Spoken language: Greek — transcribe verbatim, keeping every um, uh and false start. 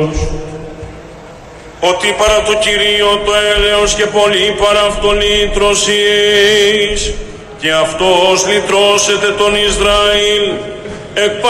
ότι παρά το Κυρίο το έλεος και πολύ παρά αυτό λύτρωσης, και αυτός λυτρώσεται τον Ισραήλ εκ